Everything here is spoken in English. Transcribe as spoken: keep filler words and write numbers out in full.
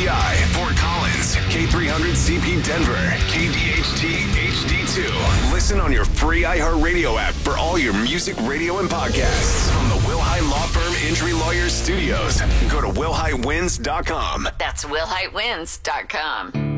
P I, Fort Collins, K three hundred C P Denver, K D H T H D two. Listen on your free iHeartRadio app for all your music, radio, and podcasts. From the Wilhite Law Firm Injury Lawyers Studios. Go to wilhite wins dot com. That's wilhite wins dot com.